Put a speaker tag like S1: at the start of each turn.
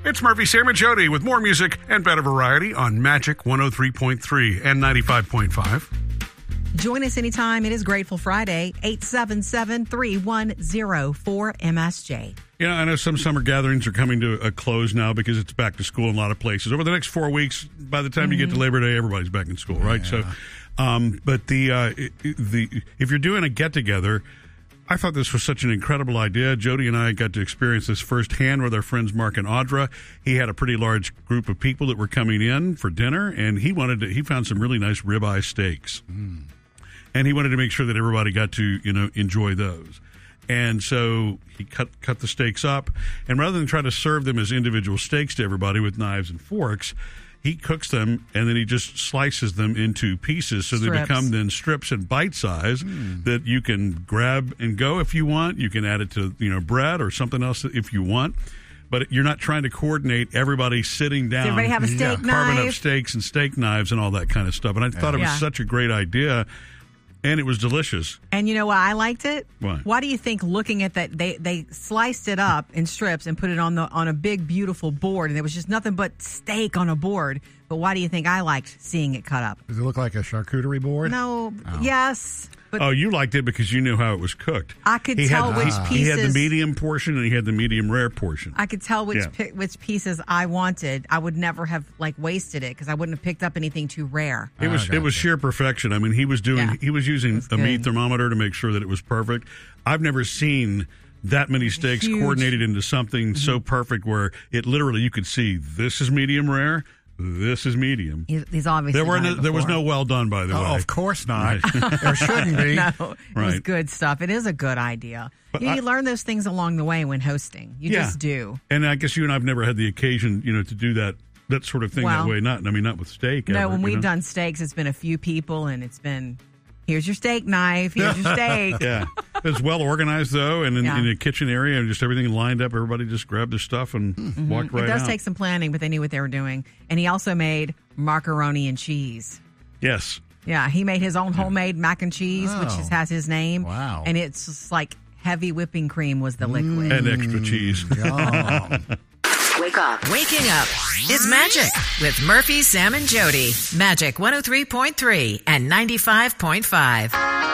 S1: It's Murphy, Sam, and Jody with more music and better variety on Magic 103.3 and 95.5.
S2: Join us anytime. It is Grateful Friday, 877-310-4MSJ.
S1: You know, I know some summer gatherings are coming to a close now because it's back to school in a lot of places. Over the next 4 weeks, by the time you get to Labor Day, everybody's back in school, right? So, but if you're doing a get-together, I thought this was such an incredible idea. Jody and I got to experience this firsthand with our friends Mark and Audra. He had a pretty large group of people that were coming in for dinner, and he found some really nice ribeye steaks. And he wanted to make sure that everybody got to, enjoy those. And so he cut the steaks up, and rather than try to serve them as individual steaks to everybody with knives and forks, he cooks them, and then he just slices them into pieces so they become then strips and bite size that you can grab and go if you want. You can add it to bread or something else if you want. But you're not trying to coordinate everybody sitting down.
S2: Does everybody have a steak knife?
S1: Carving up steaks and steak knives and all that kind of stuff. And I thought it was such a great idea. And it was delicious.
S2: And you know why I liked it?
S1: Why?
S2: Why do you think, looking at that, they sliced it up in strips and put it on a big, beautiful board, and there was just nothing but steak on a board. But why do you think I liked seeing it cut up?
S3: Does it look like a charcuterie board?
S2: No. Oh. Yes. But
S1: you liked it because you knew how it was cooked.
S2: I could tell which pieces.
S1: He had the medium portion and he had the medium rare portion.
S2: I could tell which pieces I wanted. I would never have wasted it because I wouldn't have picked up anything too rare.
S1: It was sheer perfection. I mean, he was using a meat thermometer to make sure that it was perfect. I've never seen that many steaks coordinated into something so perfect where it literally you could see this is medium rare. This is medium.
S2: He's obviously
S1: there was no well done, by the way.
S3: Of course not. There shouldn't be.
S2: No, it was good stuff. It is a good idea. But you learn those things along the way when hosting. You just do.
S1: And I guess you and I have never had the occasion, to do that sort of thing that way. Not with steak.
S2: No, when we've done steaks, it's been a few people, and it's been, here's your steak knife, here's your steak.
S1: Yeah. It's well organized, though, and in the kitchen area, and just everything lined up. Everybody just grabbed their stuff and walked right out.
S2: It does take some planning, but they knew what they were doing. And he also made macaroni and cheese.
S1: Yes.
S2: Yeah, he made his own homemade mac and cheese, which has his name.
S3: Wow.
S2: And it's just like heavy whipping cream was the liquid.
S1: And extra cheese.
S4: Wake up. Waking up is magic with Murphy, Sam, and Jody. Magic 103.3 and 95.5.